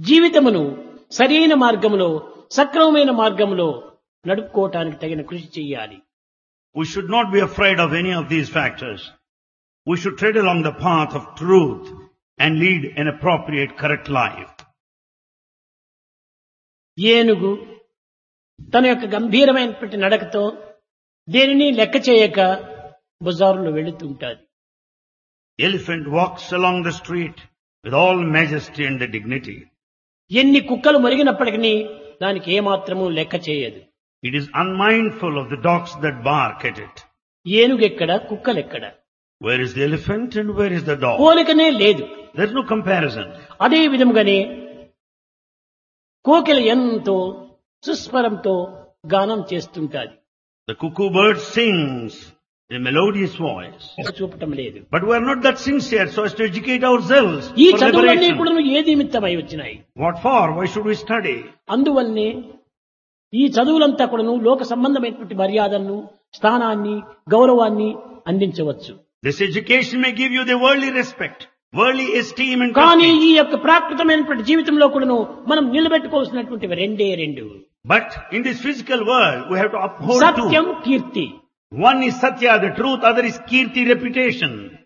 జీవితమును సరైన మార్గములో సక్రమమైన మార్గములో నడుపుకోవటానికి తగిన కృషి చేయాలి. We should not be afraid of any of these factors. We should tread along the path of truth and lead an appropriate, correct life. ఏనుగు తన యొక్క గంభీరమైనటువంటి నడకతో దేనిని లెక్క చేయక బజారులో వెళుతుంటాది. Elephant walks along the street with all majesty and dignity. ఎన్ని కుక్కలు మొరిగినప్పటికీ దానికి ఏమాత్రము లెక్క చేయదు. It is unmindful of the dogs that bark at it. ఏనుగెక్కడ కుక్కలెక్కడ? Where is the elephant and where is the dog? పోలికనే లేదు. There is no comparison. అదే విధముగానే కోకిల ఎంతో సుస్వరంతో గానం చేస్తుంటాది. The cuckoo bird sings in a melodious voice. చూపటం లేదు. But we are not that sincere so as to educate ourselves ఈ for చదువులన్నీ liberation. కూడా ఏ నిమిత్తమై వచ్చినాయి? What for? Why should we study? అందువల్లనే ఈ చదువులంతా కూడాను లోక సంబంధమైనటువంటి మర్యాదలను, స్థానాన్ని, గౌరవాన్ని అందించవచ్చు. This education may give you the worldly respect, worldly esteem and కానీ prestige. ఈ యొక్క ప్రాకృతమైనటువంటి జీవితంలో కూడాను మనం నిలబెట్టుకోవాల్సినటువంటి రెండే రెండు. But in this physical world, we have to uphold Satyam, two. Keerthi. One is Satya, the truth, other is Kirti, reputation.